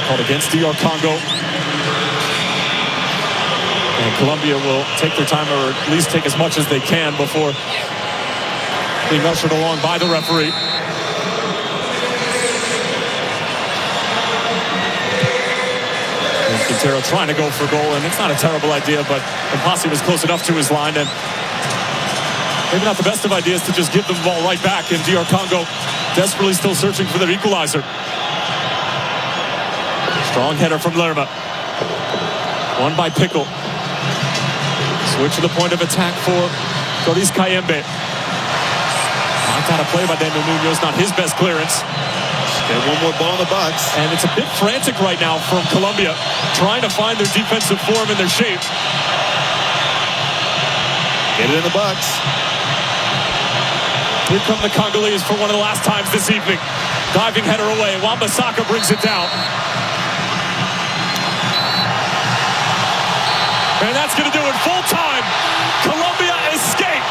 called against DR Congo. And Colombia will take their time, or at least take as much as they can before being ushered along by the referee. And Quintero trying to go for goal, and it's not a terrible idea, but Mpassi was close enough to his line, and maybe not the best of ideas to just give them the ball right back, and DR Congo desperately still searching for their equalizer. Strong header from Lerma. Won by Pickle. Switch to the point of attack for Doris Kayembe. Knocked out a play by Daniel Munoz, not his best clearance. Get one more ball in the box. And it's a bit frantic right now from Colombia, trying to find their defensive form and their shape. Get it in the box. Here come the Congolese for one of the last times this evening. Diving header away. Wan-Bissaka brings it down. And that's going to do it. Full time. Colombia escape.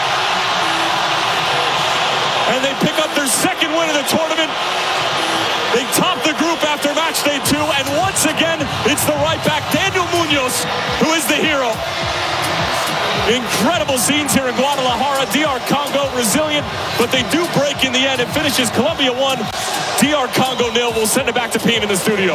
And they pick up their second win of the tournament. They top the group after match day 2. And once again, it's the right back, Daniel Munoz, who is the hero. Incredible scenes here in Guadalajara. DR Congo resilient, but they do break in the end. It finishes Colombia 1, DR Congo 0. We'll send it back to Payne in the studio.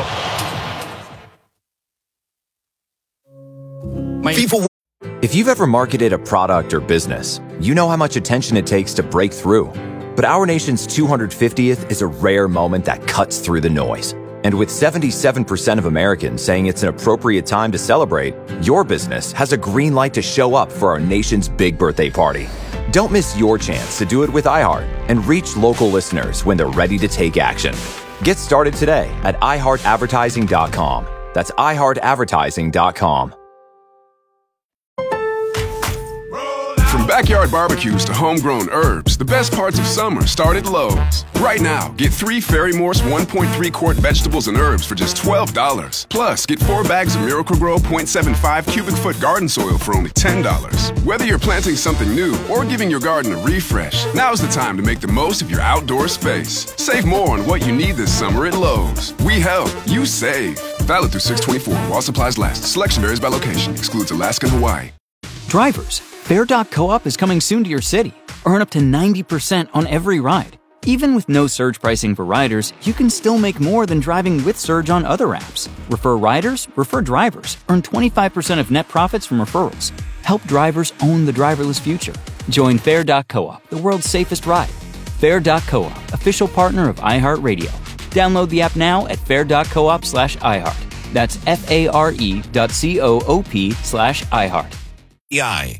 If you've ever marketed a product or business, you know how much attention it takes to break through. But our nation's 250th is a rare moment that cuts through the noise. And with 77% of Americans saying it's an appropriate time to celebrate, your business has a green light to show up for our nation's big birthday party. Don't miss your chance to do it with iHeart and reach local listeners when they're ready to take action. Get started today at iHeartAdvertising.com. That's iHeartAdvertising.com. From backyard barbecues to homegrown herbs, the best parts of summer start at Lowe's. Right now, get 3 Ferry Morse 1.3 quart vegetables and herbs for just $12. Plus, get 4 bags of Miracle-Gro 0.75 cubic foot garden soil for only $10. Whether you're planting something new or giving your garden a refresh, now's the time to make the most of your outdoor space. Save more on what you need this summer at Lowe's. We help, you save. Valid through 6/24 while supplies last. Selection varies by location. Excludes Alaska and Hawaii. Drivers, Fair.coop is coming soon to your city. Earn up to 90% on every ride. Even with no surge pricing for riders, you can still make more than driving with surge on other apps. Refer riders, refer drivers. Earn 25% of net profits from referrals. Help drivers own the driverless future. Join Fair.coop, the world's safest ride. Fair.coop, official partner of iHeartRadio. Download the app now at fair.coop/iHeart. That's FARE.coop/iHeart. EI.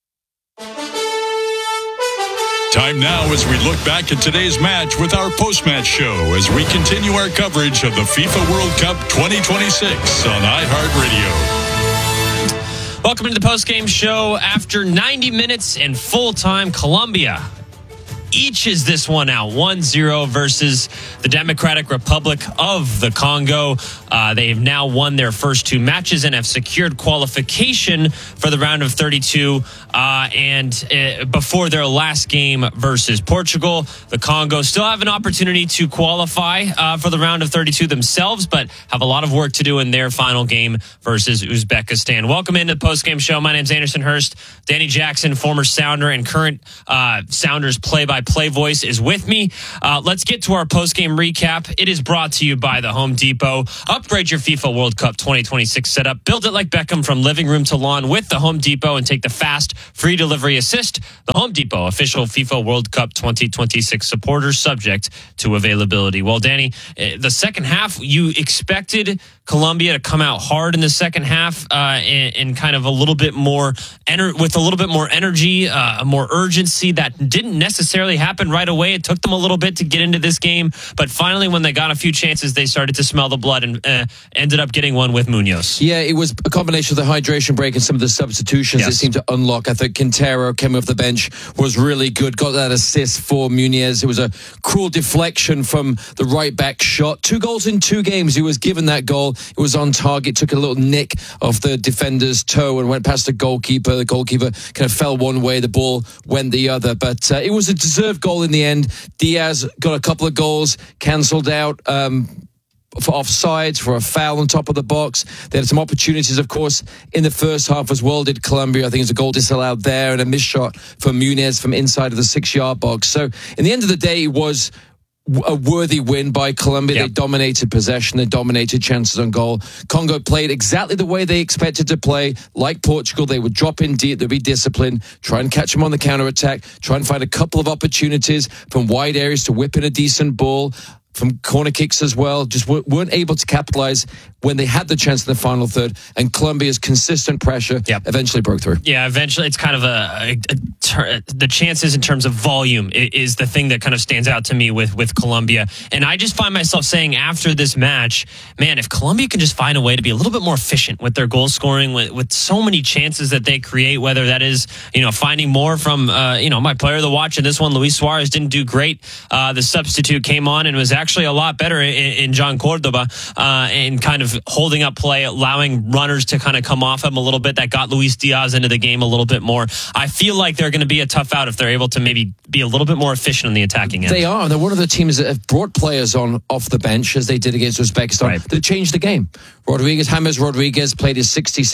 Time now as we look back at today's match with our post-match show as we continue our coverage of the FIFA World Cup 2026 on iHeartRadio. Welcome to the post-game show. After 90 minutes and full-time, Colombia eaches this one out 1-0 versus the Democratic Republic of the Congo. They have now won their first 2 matches and have secured qualification for the round of 32 before their last game versus Portugal. The Congo still have an opportunity to qualify for the round of 32 themselves, but have a lot of work to do in their final game versus Uzbekistan. Welcome into the post-game show. My name is Anderson Hurst. Danny Jackson, former Sounder and current Sounders play-by-play voice, is with me. Let's get to our post-game recap. It is brought to you by the Home Depot. Upgrade your FIFA World Cup 2026 setup. Build it like Beckham from living room to lawn with the Home Depot and take the fast, free delivery assist. The Home Depot, official FIFA World Cup 2026 supporter, subject to availability. Well, Danny, the second half, you expected Colombia to come out hard in the second half and kind of a little bit more with a little bit more energy, more urgency. That didn't necessarily happen right away. It took them a little bit to get into this game, but finally, when they got a few chances, they started to smell the blood and ended up getting one with Munoz. Yeah, it was a combination of the hydration break and some of the substitutions that seemed to unlock. I think Quintero came off the bench, was really good, got that assist for Munoz. It was a cool deflection from the right back shot. 2 goals in 2 games. He was given that goal. It was on target, took a little nick off the defender's toe and went past the goalkeeper. The goalkeeper kind of fell one way, the ball went the other. But it was a deserved goal in the end. Diaz got a couple of goals cancelled out. offsides, for a foul on top of the box. They had some opportunities, of course, in the first half as well, did Colombia. I think it was a goal disallowed there and a missed shot from Muniz from inside of the 6-yard box. So in the end of the day, it was a worthy win by Colombia. Yep. They dominated possession. They dominated chances on goal. Congo played exactly the way they expected to play. Like Portugal, they would drop in deep. They'd be disciplined, try and catch them on the counter-attack, try and find a couple of opportunities from wide areas to whip in a decent ball, from corner kicks as well. Just weren't able to capitalize when they had the chance in the final third, and Colombia's consistent pressure eventually broke through. Yeah, eventually it's kind of the chances in terms of volume is the thing that kind of stands out to me with Colombia. And I just find myself saying after this match, man, if Colombia can just find a way to be a little bit more efficient with their goal scoring, with so many chances that they create, whether that is, finding more from, my player of the watch in this one, Luis Suarez, didn't do great. The substitute came on and was actually a lot better in John Cordoba, and kind of holding up play, allowing runners to kind of come off him a little bit. That got Luis Diaz into the game a little bit more. I feel like they're going to be a tough out if they're able to maybe be a little bit more efficient on the attacking end. They are. They're one of the teams that have brought players on off the bench, as they did against Uzbekistan, that changed the game. James Rodriguez played his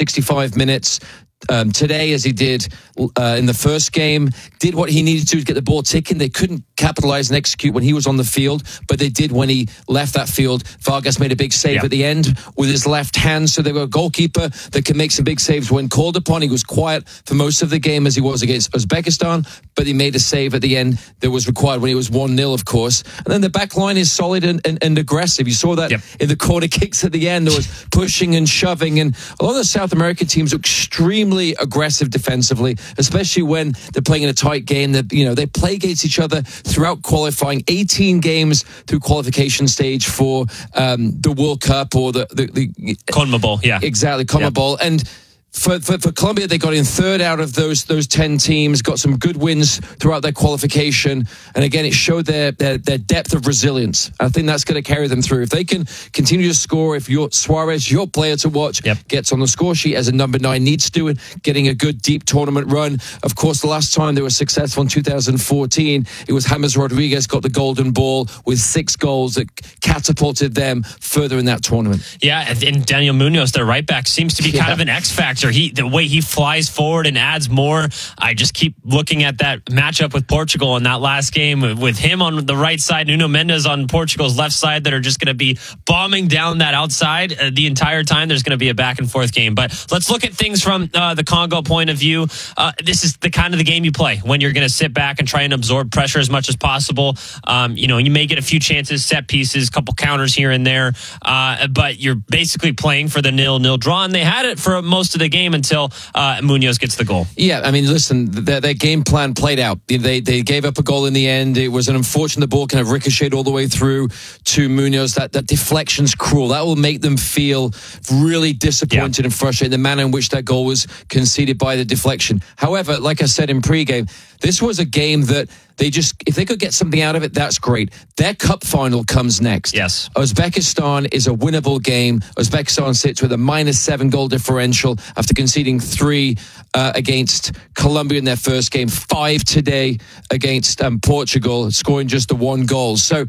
65 minutes today, as he did in the first game, did what he needed to get the ball ticking. They couldn't capitalize and execute when he was on the field, but they did when he left that field. Vargas made a big save at the end with his left hand, so they were a goalkeeper that can make some big saves when called upon. He was quiet for most of the game, as he was against Uzbekistan, but he made a save at the end that was required when it was 1-0, of course. And then the back line is solid and aggressive. You saw that in the corner kicks at the end. There was pushing and shoving, and a lot of the South American teams are extremely aggressive defensively, especially when they're playing in a tight game. That they play against each other throughout qualifying. 18 games through qualification stage for the World Cup or the CONMEBOL, exactly, CONMEBOL. And For Colombia, they got in third out of those 10 teams, got some good wins throughout their qualification. And again, it showed their depth of resilience. I think that's going to carry them through. If they can continue to score, if Suarez, your player to watch, gets on the score sheet as a number 9 needs to, and getting a good deep tournament run. Of course, the last time they were successful in 2014, it was James Rodriguez got the golden ball with 6 goals that catapulted them further in that tournament. Yeah, and Daniel Munoz, their right back, seems to be kind of an X factor. The way he flies forward and adds more. I just keep looking at that matchup with Portugal in that last game with him on the right side, Nuno Mendes on Portugal's left side, that are just going to be bombing down that outside the entire time. There's going to be a back and forth game. But let's look at things from the Congo point of view. This is the kind of the game you play when you're going to sit back and try and absorb pressure as much as possible. You may get a few chances, set pieces, couple counters here and there, but you're basically playing for the 0-0 draw, and they had it for most of the game until Munoz gets the goal. Yeah, I mean, listen, their game plan played out. They gave up a goal in the end. It was an unfortunate, the ball kind of ricocheted all the way through to Munoz. That deflection's cruel. That will make them feel really disappointed and frustrated, the manner in which that goal was conceded by the deflection. However, like I said in pregame, this was a game that if they could get something out of it, that's great. Their cup final comes next. Yes. Uzbekistan is a winnable game. Uzbekistan sits with a -7 goal differential after conceding 3 against Colombia in their first game, 5 today against Portugal, scoring just the 1 goal. So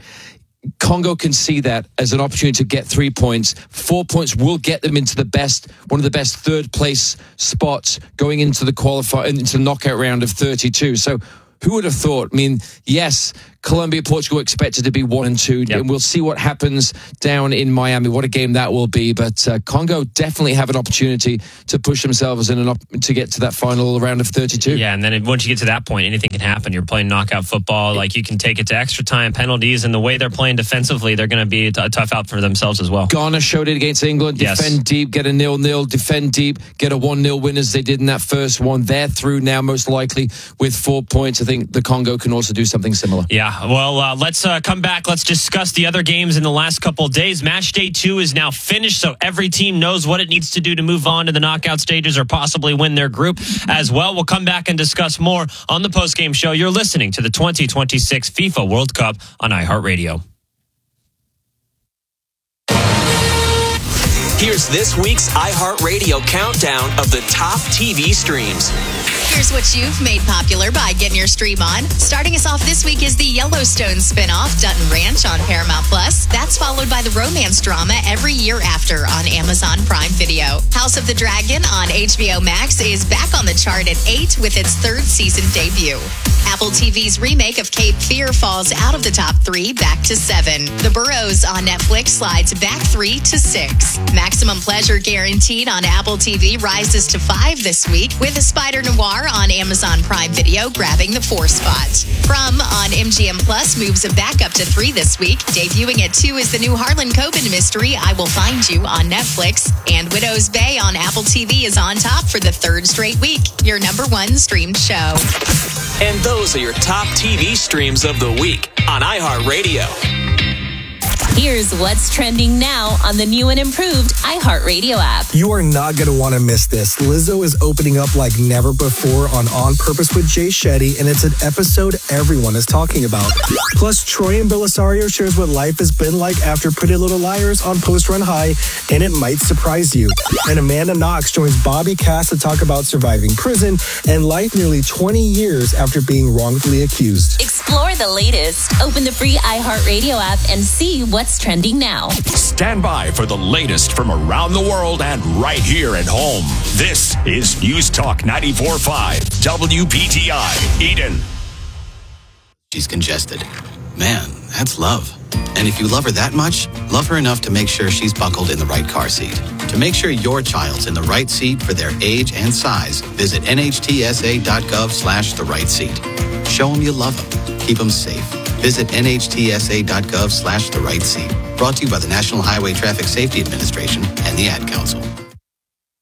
Congo can see that as an opportunity to get 3 points. 4 points will get them into one of the best third place spots going into the knockout round of 32. So who would have thought? I mean, yes, Colombia, Portugal expected to be 1 and 2, and we'll see what happens down in Miami. What a game that will be! But Congo definitely have an opportunity to push themselves to get to that final round of 32. Yeah, and then once you get to that point, anything can happen. You're playing knockout football; like you can take it to extra time, penalties, and the way they're playing defensively, they're going to be a tough out for themselves as well. Ghana showed it against England. Defend deep, get a 0-0. Defend deep, get a 1-0 win as they did in that first one. They're through now, most likely with 4 points. I think the Congo can also do something similar. Yeah. Well, let's come back. Let's discuss the other games in the last couple of days. Match day 2 is now finished, so every team knows what it needs to do to move on to the knockout stages or possibly win their group as well. We'll come back and discuss more on the postgame show. You're listening to the 2026 FIFA World Cup on iHeartRadio. Here's this week's iHeartRadio countdown of the top TV streams. Here's what you've made popular by getting your stream on. Starting us off this week is the Yellowstone spinoff, Dutton Ranch, on Paramount+. That's followed by the romance drama Every Year After on Amazon Prime Video. House of the Dragon on HBO Max is back on the chart at 8 with its third season debut. Apple TV's remake of Cape Fear falls out of the top 3 back to 7. The Burrows on Netflix slides back 3 to 6. Maximum Pleasure Guaranteed on Apple TV rises to 5 this week, with Spider Noir on Amazon Prime Video grabbing the 4 spot. From on MGM Plus moves back up to 3 this week. Debuting at 2 is the new Harlan Coben mystery I Will Find You on Netflix. And Widow's Bay on Apple TV is on top for the 3rd straight week. Your #1 streamed show. And those are your top TV streams of the week on iHeartRadio. Here's what's trending now on the new and improved iHeartRadio app. You are not going to want to miss this. Lizzo is opening up like never before on Purpose with Jay Shetty, and it's an episode everyone is talking about. Plus, Troy and Belisario shares what life has been like after Pretty Little Liars on Post Run High, and it might surprise you. And Amanda Knox joins Bobby Cass to talk about surviving prison and life nearly 20 years after being wrongfully accused. Explore the latest. Open the free iHeartRadio app and see what's trending now. Stand by for the latest from around the world and right here at home. This is News Talk 94.5 WPTI Eden. She's congested. Man, that's love. And if you love her that much, love her enough to make sure she's buckled in the right car seat. To make sure your child's in the right seat for their age and size, visit nhtsa.gov/the right seat. Show them you love them. Keep them safe. Visit nhtsa.gov/the right seat. Brought to you by the National Highway Traffic Safety Administration and the Ad Council.